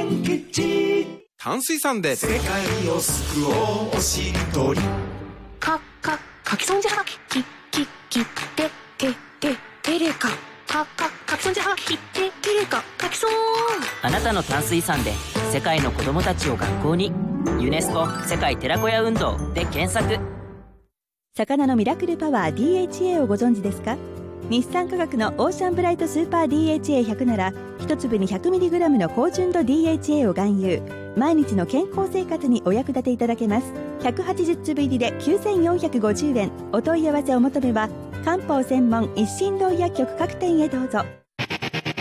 淡水さんで世界を救おうおしりとりかきそんじゃはきてれかかきそんじゃはきてれかかきそん。 あなたの淡水さんで世界の子どもたちを学校に。ユネスコ世界寺子屋運動で検索。 魚のミラクルパワー DHA をご存知ですか？日産化学のオーシャンブライトスーパー DHA100 なら一粒に 100mg の高純度 DHA を含有。毎日の健康生活にお役立ていただけます。180粒入りで9450円。お問い合わせお求めは漢方専門一心堂薬局各店へどうぞ。